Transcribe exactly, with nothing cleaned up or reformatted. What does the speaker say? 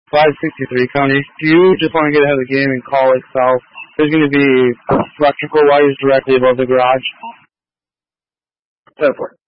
five sixty-three, Coney. Do you just want to get ahead of the game and call it south? There's going to be electrical wires directly above the garage. Go for it.